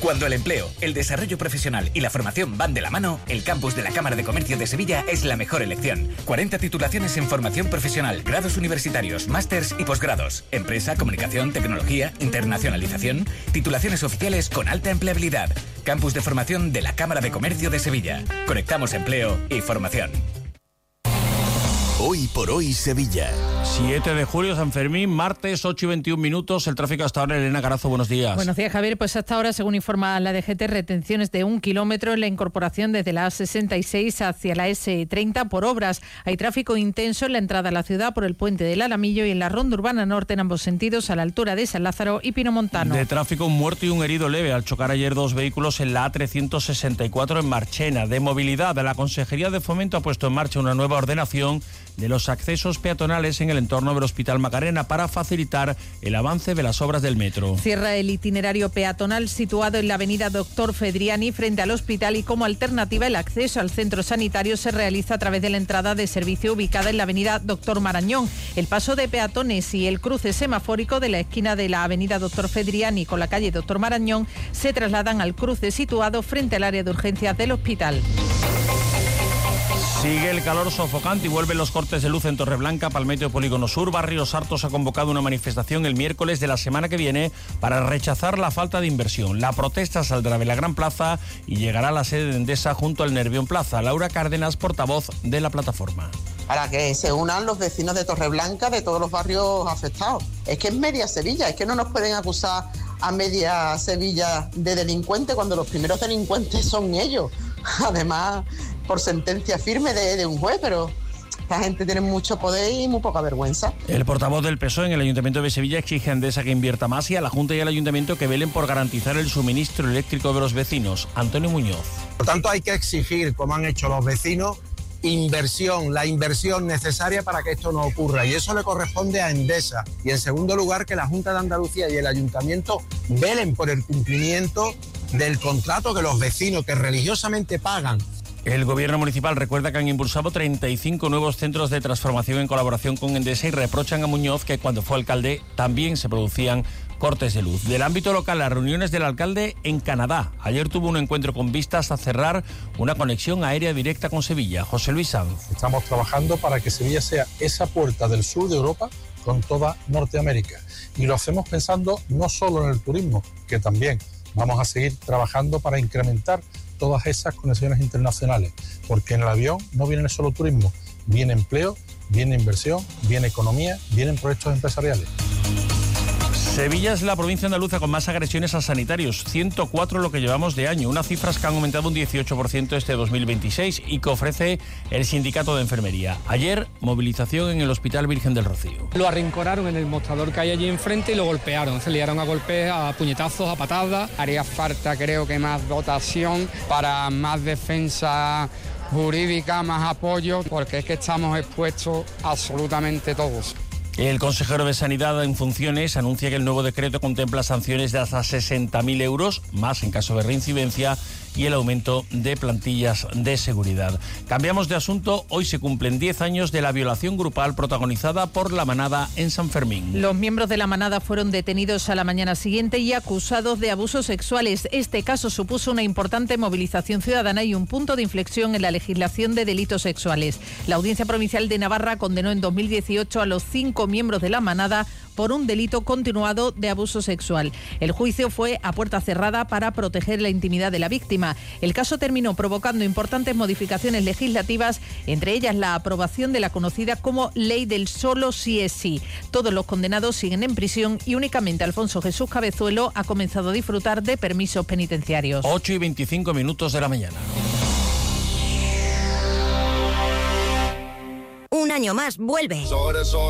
Cuando el empleo, el desarrollo profesional y la formación van de la mano, el campus de la Cámara de Comercio de Sevilla es la mejor elección. 40 titulaciones en formación profesional, grados universitarios, másters y posgrados. Empresa, comunicación, tecnología, internacionalización. Titulaciones oficiales con alta empleabilidad. Campus de formación de la Cámara de Comercio de Sevilla. Conectamos empleo y formación. Hoy por hoy Sevilla. 7 de julio, San Fermín, martes, 8:21. El tráfico hasta ahora. Elena Carazo, buenos días. Buenos días, Javier. Pues hasta ahora, según informa la DGT, retenciones de 1 kilómetro en la incorporación desde la A66 hacia la S30 por obras. Hay tráfico intenso en la entrada a la ciudad por el puente del Alamillo y en la ronda urbana norte en ambos sentidos a la altura de San Lázaro y Pinomontano. De tráfico, un muerto y un herido leve al chocar ayer 2 vehículos en la A364 en Marchena. De movilidad, la Consejería de Fomento ha puesto en marcha una nueva ordenación de los accesos peatonales en el entorno del Hospital Macarena para facilitar el avance de las obras del metro. Cierra el itinerario peatonal situado en la avenida Doctor Fedriani frente al hospital y como alternativa el acceso al centro sanitario se realiza a través de la entrada de servicio ubicada en la avenida Doctor Marañón. El paso de peatones y el cruce semafórico de la esquina de la avenida Doctor Fedriani con la calle Doctor Marañón se trasladan al cruce situado frente al área de urgencias del hospital. Sigue el calor sofocante y vuelven los cortes de luz en Torreblanca, Palmetto y Polígono Sur. Barrios Hartos ha convocado una manifestación el miércoles de la semana que viene para rechazar la falta de inversión. La protesta saldrá de la Gran Plaza y llegará a la sede de Endesa junto al Nervión Plaza. Laura Cárdenas, portavoz de la plataforma. Para que se unan los vecinos de Torreblanca de todos los barrios afectados. Es que es media Sevilla, es que no nos pueden acusar a media Sevilla de delincuentes cuando los primeros delincuentes son ellos. Además, por sentencia firme de un juez, pero esta gente tiene mucho poder y muy poca vergüenza. El portavoz del PSOE en el Ayuntamiento de Sevilla exige a Endesa que invierta más y a la Junta y al Ayuntamiento que velen por garantizar el suministro eléctrico de los vecinos. Antonio Muñoz. Por tanto, hay que exigir, como han hecho los vecinos, la inversión necesaria para que esto no ocurra, y eso le corresponde a Endesa. Y en segundo lugar, que la Junta de Andalucía y el Ayuntamiento velen por el cumplimiento del contrato que los vecinos que religiosamente pagan. El Gobierno municipal recuerda que han impulsado 35 nuevos centros de transformación en colaboración con Endesa y reprochan a Muñoz que cuando fue alcalde también se producían cortes de luz. Del ámbito local, las reuniones del alcalde en Canadá. Ayer tuvo un encuentro con vistas a cerrar una conexión aérea directa con Sevilla. José Luis Sanz. Estamos trabajando para que Sevilla sea esa puerta del sur de Europa con toda Norteamérica. Y lo hacemos pensando no solo en el turismo, que también vamos a seguir trabajando para incrementar todas esas conexiones internacionales, porque en el avión no viene solo turismo, viene empleo, viene inversión, viene economía, vienen proyectos empresariales. Sevilla es la provincia andaluza con más agresiones a sanitarios, 104 lo que llevamos de año, unas cifras que han aumentado un 18% este 2026 y que ofrece el Sindicato de Enfermería. Ayer, movilización en el Hospital Virgen del Rocío. Lo arrinconaron en el mostrador que hay allí enfrente y lo golpearon, se liaron a golpes, a puñetazos, a patadas. Haría falta, creo que más dotación para más defensa jurídica, más apoyo, porque es que estamos expuestos absolutamente todos. El consejero de Sanidad en funciones anuncia que el nuevo decreto contempla sanciones de hasta 60.000 euros, más en caso de reincidencia, y el aumento de plantillas de seguridad. Cambiamos de asunto. Hoy se cumplen 10 años de la violación grupal protagonizada por La Manada en San Fermín. Los miembros de La Manada fueron detenidos a la mañana siguiente y acusados de abusos sexuales. Este caso supuso una importante movilización ciudadana y un punto de inflexión en la legislación de delitos sexuales. La Audiencia Provincial de Navarra condenó en 2018 a los 5 miembros de La Manada por un delito continuado de abuso sexual. El juicio fue a puerta cerrada para proteger la intimidad de la víctima. El caso terminó provocando importantes modificaciones legislativas, entre ellas la aprobación de la conocida como Ley del Solo sí es sí. Todos los condenados siguen en prisión y únicamente Alfonso Jesús Cabezuelo ha comenzado a disfrutar de permisos penitenciarios. 8:25 de la mañana. Un año más vuelve.